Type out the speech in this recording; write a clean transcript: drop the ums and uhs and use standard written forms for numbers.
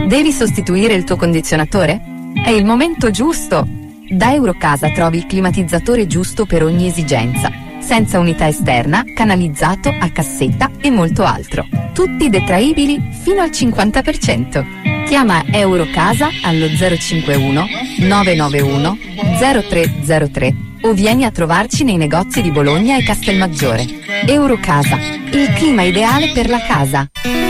Devi sostituire il tuo condizionatore? È il momento giusto! Da Eurocasa trovi il climatizzatore giusto per ogni esigenza, senza unità esterna, canalizzato, a cassetta e molto altro. Tutti detraibili fino al 50%. Chiama Eurocasa allo 051 991 0303 o vieni a trovarci nei negozi di Bologna e Castelmaggiore. Eurocasa, il clima ideale per la casa.